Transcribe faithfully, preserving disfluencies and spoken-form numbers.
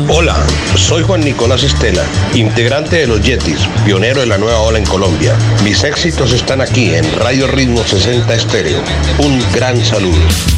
Hola, soy Juan Nicolás Estela, integrante de los Yetis, pionero de la nueva ola en Colombia. Mis éxitos están aquí en Radio Ritmo sesenta Estéreo. Un gran saludo.